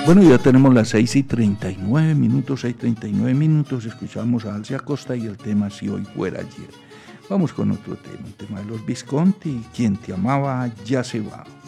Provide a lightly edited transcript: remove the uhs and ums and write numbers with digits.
Bueno, ya tenemos las 6:39, 6:39. Escuchamos a Alcia Costa y el tema Si hoy fuera ayer. Vamos con otro tema, el tema de los Visconti. Quien te amaba ya se va.